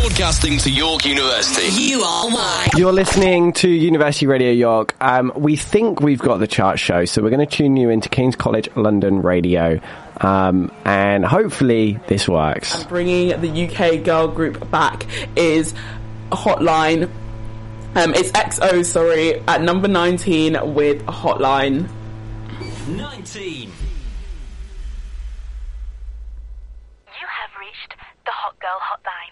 Broadcasting to York University. You are mine. You're listening to University Radio York. We think we've got the chart show, so we're going to tune you into King's College London Radio. And hopefully this works. And bringing the UK girl group back is Hotline. It's XO, at number 19 with Hotline. 19. You have reached the Hot Girl Hotline.